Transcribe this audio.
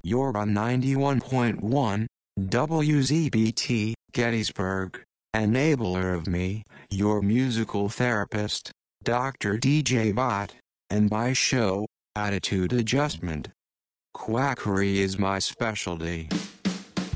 You're on 91.1 WZBT, Gettysburg. Enabler of me, your musical therapist, Dr. DJ Bot, and my show, Attitude Adjustment. Quackery is my specialty.